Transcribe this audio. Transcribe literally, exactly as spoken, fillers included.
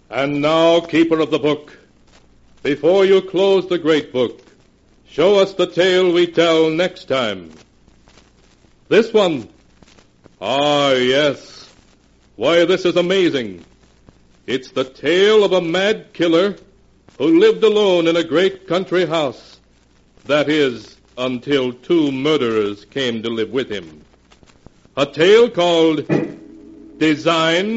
And now, keeper of the book, before you close the great book, show us the tale we tell next time. This one. Ah, yes. Why, this is amazing. It's the tale of a mad killer who lived alone in a great country house. That is, until two murderers came to live with him. A tale called Design